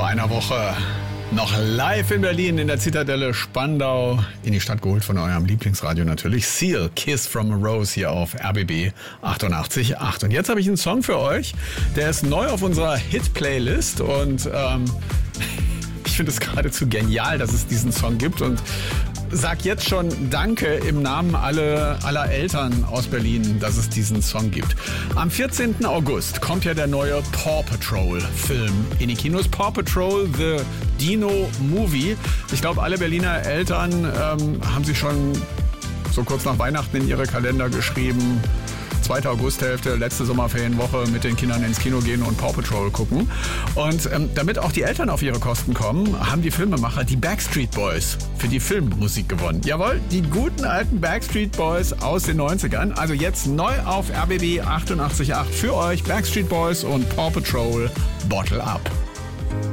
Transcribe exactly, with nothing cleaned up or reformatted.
einer Woche noch live in Berlin in der Zitadelle Spandau, in die Stadt geholt von eurem Lieblingsradio natürlich. Seal, Kiss from a Rose hier auf R B B achtundachtzig Komma acht. Und jetzt habe ich einen Song für euch, der ist neu auf unserer Hit-Playlist und ähm, ich finde es geradezu genial, dass es diesen Song gibt und sag jetzt schon Danke im Namen aller, aller Eltern aus Berlin, dass es diesen Song gibt. Am vierzehnten August kommt ja der neue Paw Patrol Film in die Kinos. Paw Patrol, The Dino Movie. Ich glaube, alle Berliner Eltern ähm, haben sich schon so kurz nach Weihnachten in ihre Kalender geschrieben. zweite Augusthälfte, letzte Sommerferienwoche mit den Kindern ins Kino gehen und Paw Patrol gucken. Und ähm, damit auch die Eltern auf ihre Kosten kommen, haben die Filmemacher die Backstreet Boys für die Filmmusik gewonnen. Jawohl, die guten alten Backstreet Boys aus den neunzigern. Also jetzt neu auf R B B achtundachtzig Komma acht für euch Backstreet Boys und Paw Patrol Bottle Up.